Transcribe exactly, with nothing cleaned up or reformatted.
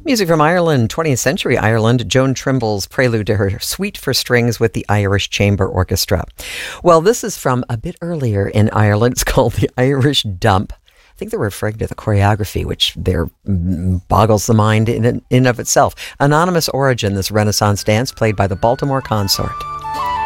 Music from Ireland, twentieth century Ireland, Joan Trimble's prelude to her Suite for Strings with the Irish Chamber Orchestra. Well, this is from a bit earlier in Ireland. It's called the Irish Dump. I think they're referring to the choreography, which there boggles the mind in in of itself. Anonymous origin, this Renaissance dance played by the Baltimore Consort.